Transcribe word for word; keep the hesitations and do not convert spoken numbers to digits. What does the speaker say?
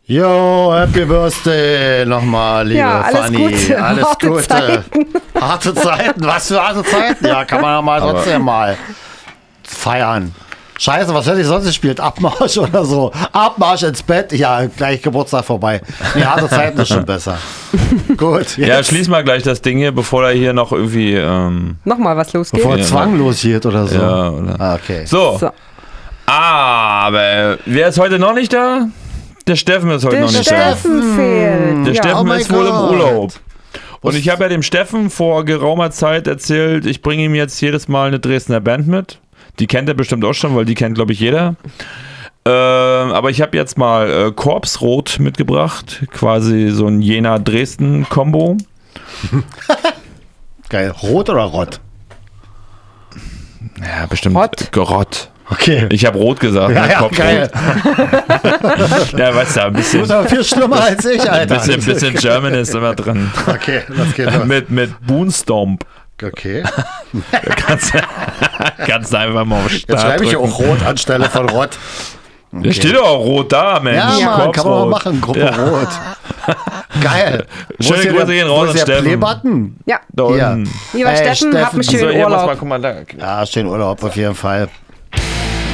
Jo, Happy Birthday nochmal, liebe ja, alles Fanny. Gute. Alles harte Gute. Zeiten. Harte Zeiten, was für harte Zeiten? Ja, kann man ja mal trotzdem mal feiern. Scheiße, was hätte ich sonst gespielt? Abmarsch oder so? Abmarsch ins Bett? Ja, gleich Geburtstag vorbei. Nee, harte Zeiten ist schon besser. Gut. Jetzt. Ja, schließ mal gleich das Ding hier, bevor da hier noch irgendwie... Ähm, Nochmal was losgeht. Bevor Ja, Zwang losgeht oder so. ja, oder? Ah, okay. So. So. Aber wer ist heute noch nicht da? Der Steffen ist heute Der noch nicht Steffen fehlt. da. Der ja. Steffen Oh mein ist wohl im Gott. Urlaub. Und Was- ich habe ja dem Steffen vor geraumer Zeit erzählt, ich bringe ihm jetzt jedes Mal eine Dresdner Band mit. Die kennt er bestimmt auch schon, weil die kennt, glaube ich, jeder. Ähm, aber ich habe jetzt mal äh, Korpsrot mitgebracht. Quasi so ein Jena-Dresden-Kombo. Geil. Rot oder Rott? Ja, bestimmt. Rott. Gerott. Okay. Ich habe rot gesagt. Ja, ne? ja, Kopfrot. geil. Ja, weißt du, ein Du bisschen, bist aber viel schlimmer als ich, Alter. bisschen, bisschen German ist immer drin. Okay, das geht los. mit, mit Boonstomp. Okay. Da kannst, du- kannst du einfach mal auf Jetzt Start schreibe ich ja drücken. auch Rot anstelle von Rott. Da steht doch auch rot da, Mensch. Ja, Mann, kann man Korpsrot. mal machen. Gruppe Ja. Rot. Geil. Wo Schöne ist hier Grüße der- gehen wo raus ist an der Steffen. Playbutton? Ja, Da Hier. unten. lieber Ey, Steffen, hab einen So, schönen hier, mach's mal, Urlaub. guck mal da. Ja, schönen Urlaub auf jeden Fall.